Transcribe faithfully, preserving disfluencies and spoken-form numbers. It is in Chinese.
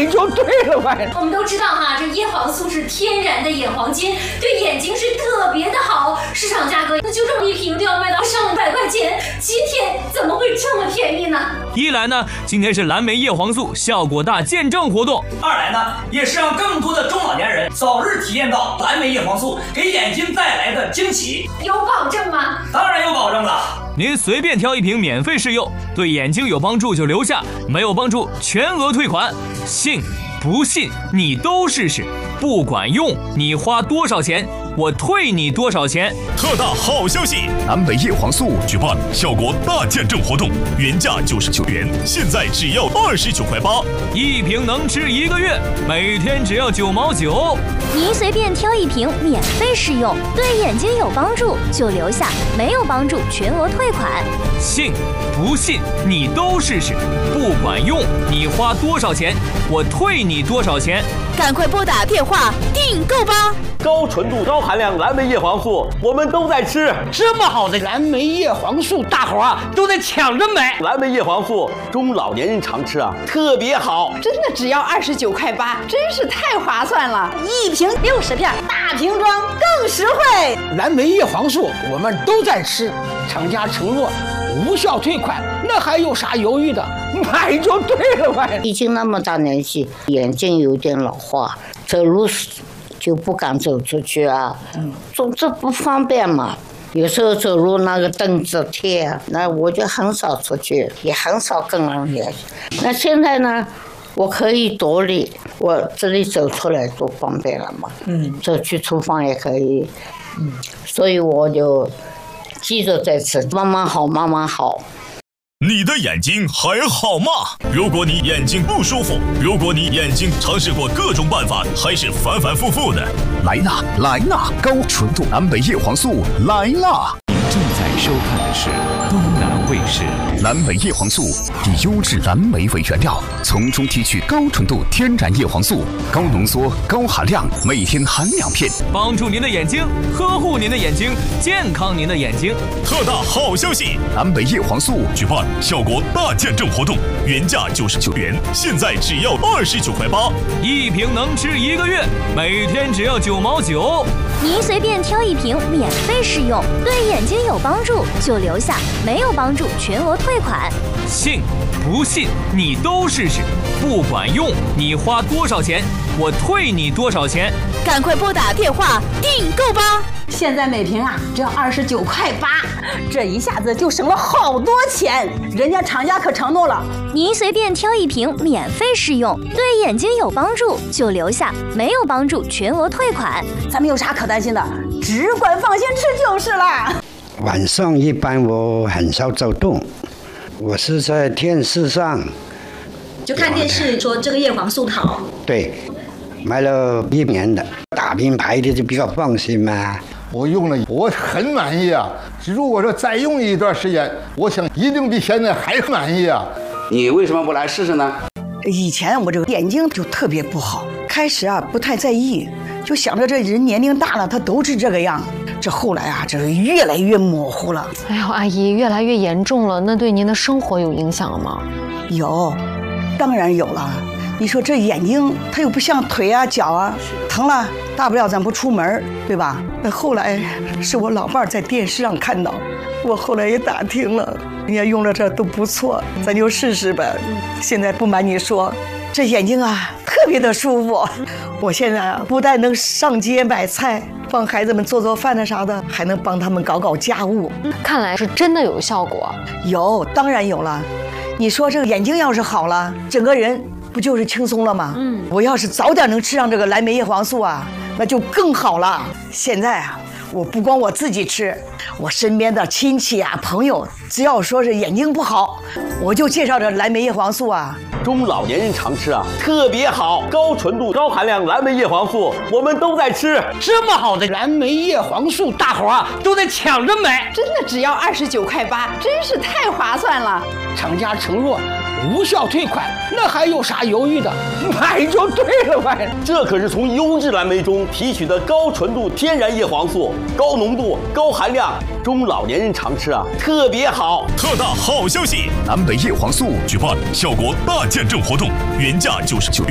买就对了呗。 我们都知道哈，这叶黄素是天然的眼黄金，对眼睛是特别的好，市场价格那就这么一瓶都要卖到上百块钱，今天怎么会这么便宜呢？ 一来呢，今天是蓝莓叶黄素效果大见证活动； 二来呢，也是让更多的中老年人早日体验到蓝莓叶黄素给眼睛带来的惊喜。 有保证吗？ 当然有保证了。 您随便挑一瓶免费试用，对眼睛有帮助就留下，没有帮助全额退款。信不信你都试试，不管用你花多少钱，我退你多少钱。 特大好消息！蓝莓叶黄素举办效果大见证活动，原价九十九元，现在只要二十九块八， 一瓶能吃一个月，每天只要九毛九。 您随便挑一瓶免费试用，对眼睛有帮助就留下，没有帮助全额退款。 信不信你都试试，不管用你花多少钱，我退你多少钱。 赶快拨打电话订购吧！ 高纯度、高含量蓝莓叶黄素，我们都在吃。 这么好的蓝莓叶黄素，大伙啊都在抢着买。 蓝莓叶黄素，中老年人常吃啊，特别好。 真的只要二十九块八，真是太划算了！一瓶六十片，大瓶装更实惠。 蓝莓叶黄素，我们都在吃，厂家承诺无效退款，那还有啥犹豫的？买就对了呗。 已经那么大年纪，眼睛有点老化，走路就不敢走出去啊，嗯，总之不方便嘛。有时候走路那个凳子贴啊，那我就很少出去，也很少跟人联系。那现在呢，我可以独立，我这里走出来多方便了嘛，嗯，走去厨房也可以，嗯，所以我就记着在吃，慢慢好，慢慢好。 你的眼睛还好吗？如果你眼睛不舒服，如果你眼睛尝试过各种办法，还是反反复复的，来啦来啦，高纯度蓝莓叶黄素来啦！ 你正在收看的是东南卫视。 蓝莓叶黄素以优质蓝莓为原料，从中提取高纯度天然叶黄素，高浓缩、高含量，每天含两片， 帮助您的眼睛，呵护您的眼睛，健康您的眼睛。 特大好消息！蓝莓叶黄素举办效果大见证活动，原价九十九元，现在只要二十九块八， 一瓶能吃一个月，每天只要九毛九。 您随便挑一瓶免费试用，对眼睛有帮助就留下，没有帮助全额退款。 信不信你都试试，不管用你花多少钱，我退你多少钱。 赶快拨打电话订购吧！ 现在每瓶啊只要二十九块八，这一下子就省了好多钱。人家厂家可承诺了， 您随便挑一瓶免费试用，对眼睛有帮助就留下，没有帮助全额退款。 咱们有啥可担心的？只管放心吃就是了。 晚上一般我很少走动，我是在电视上就看电视说这个叶黄素好。 对，买了一年的大品牌的就比较放心嘛。 我用了，我很满意啊！如果说再用一段时间，我想一定比现在还满意啊！ 你为什么不来试试呢？ 以前我这个眼睛就特别不好，开始啊不太在意，就想着这人年龄大了，他都是这个样。这后来啊，这是越来越模糊了。 哎呦，阿姨，越来越严重了，那对您的生活有影响吗？ 有，当然有了。你说这眼睛它又不像腿啊脚啊，疼了大不了咱不出门，对吧？那后来是我老伴在电视上看到，我后来也打听了，人家用了这都不错，咱就试试呗。现在不瞒你说，这眼睛啊特别的舒服。我现在啊不但能上街买菜，帮孩子们做做饭的啥的，还能帮他们搞搞家务。 看来是真的有效果。 有，当然有了。你说这个眼睛要是好了，整个人不就是轻松了吗？嗯，我要是早点能吃上这个蓝莓叶黄素啊，那就更好了。现在啊，我不光我自己吃，我身边的亲戚啊、朋友，只要说是眼睛不好，我就介绍这蓝莓叶黄素啊。 中老年人常吃啊，特别好，高纯度、高含量蓝莓叶黄素，我们都在吃。 这么好的蓝莓叶黄素，大伙啊都在抢着买。 真的只要二十九块八，真是太划算了。 厂家承诺无效退款，那还有啥犹豫的？买就对了呗。 这可是从优质蓝莓中提取的高纯度天然叶黄素，高浓度、高含量，中老年人常吃啊，特别好。 特大好消息！蓝莓叶黄素举办效果大见证活动，原价九十九元。